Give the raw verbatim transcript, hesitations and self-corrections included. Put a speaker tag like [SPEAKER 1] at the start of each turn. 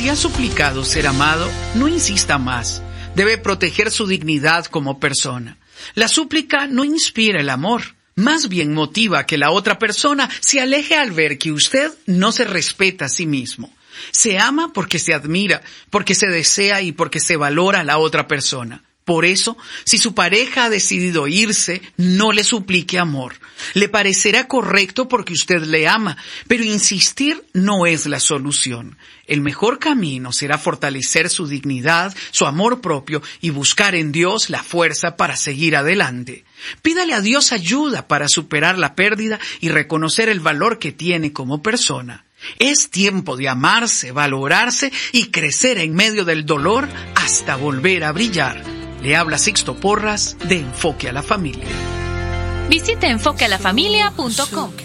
[SPEAKER 1] Si ha suplicado ser amado, no insista más. Debe proteger su dignidad como persona. La súplica no inspira el amor. Más bien motiva que la otra persona se aleje al ver que usted no se respeta a sí mismo. Se ama porque se admira, porque se desea y porque se valora a la otra persona. Por eso, si su pareja ha decidido irse, no le suplique amor. Le parecerá correcto porque usted le ama, pero insistir no es la solución. El mejor camino será fortalecer su dignidad, su amor propio y buscar en Dios la fuerza para seguir adelante. Pídale a Dios ayuda para superar la pérdida y reconocer el valor que tiene como persona. Es tiempo de amarse, valorarse y crecer en medio del dolor hasta volver a brillar. Le habla Sixto Porras de Enfoque a la Familia.
[SPEAKER 2] Visite enfoque a la familia punto com.